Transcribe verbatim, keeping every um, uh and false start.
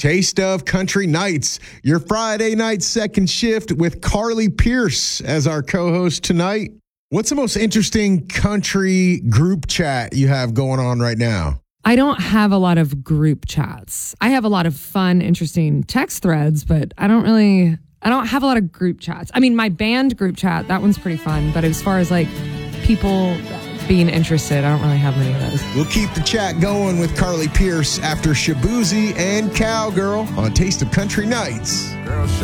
Taste of Country Nights, your Friday night second shift with Carly Pierce as our co-host tonight. What's the most interesting country group chat you have going on right now? I don't have a lot of group chats. I have a lot of fun, interesting text threads, but I don't really, I don't have a lot of group chats. I mean, my band group chat, that one's pretty fun. But as far as like people being interested, I don't really have many of those. We'll keep the chat going with Carly Pierce after Shaboozey and Cowgirl on Taste of Country Nights. Girl,